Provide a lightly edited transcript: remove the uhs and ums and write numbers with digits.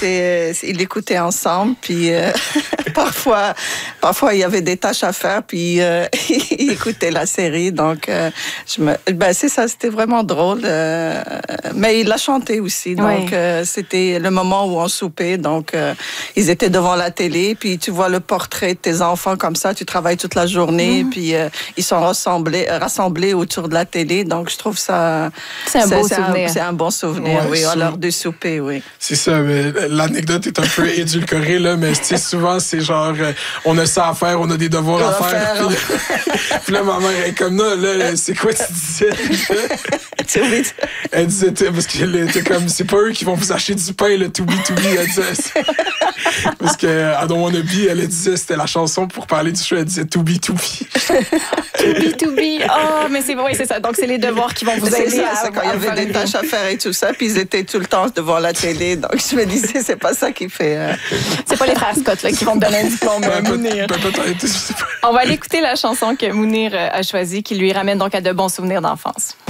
ils l'écoutaient ensemble, puis parfois il y avait des tâches à faire, puis ils écoutaient la série, donc c'est ça, c'était vraiment drôle. Mais il l'a chanté aussi, donc c'était le moment où on soupait, donc ils étaient devant la télé, puis tu vois le portrait de tes enfants comme ça, tu travailles toute la journée, puis ils sont rassemblés autour de la télé, donc je trouve ça... C'est un beau souvenir. C'est un bon souvenir, à l'heure du souper, oui. C'est ça, mais l'anecdote est un peu édulcorée, là, mais souvent, c'est genre, on a ça à faire, on a des devoirs à faire. Puis là, ma mère est comme, non, là, c'est quoi tu disais? Elle disait, parce qu'elle était comme, c'est pas eux qui vont vous acheter du pain, le to be, elle disait. Parce que I Don't Wanna Be, elle disait, c'était la chanson pour parler du show, elle disait to be. To be. Oh, mais c'est vrai, c'est ça. Donc, c'est les devoirs qui vont vous aider. C'est quand il y avait des tâches à faire et tout ça, puis ils étaient tout le temps devant la télé. Donc, je me disais, c'est pas ça qui fait... C'est pas les frères Scott là, qui vont te donner un diplôme, Mounir. On va aller écouter la chanson que Mounir a choisie, qui lui ramène donc à de bons souvenirs d'enfance.